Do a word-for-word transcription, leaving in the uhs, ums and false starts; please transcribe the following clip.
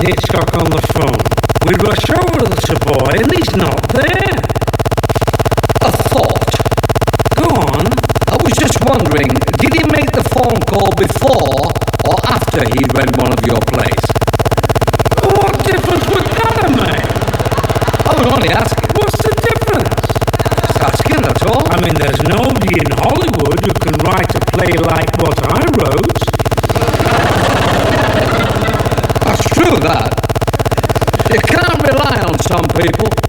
Hitchcock on the phone. We rush over to the Savoy and he's not there. A thought. Go on. I was just wondering, did he make the phone call before or after he read one of your plays? What difference would that have made? I was only asking. What's the difference? Just asking, that's all. I mean, there's nobody in Hollywood who can write a play like what I wrote. That's true, that. You can't rely on some people.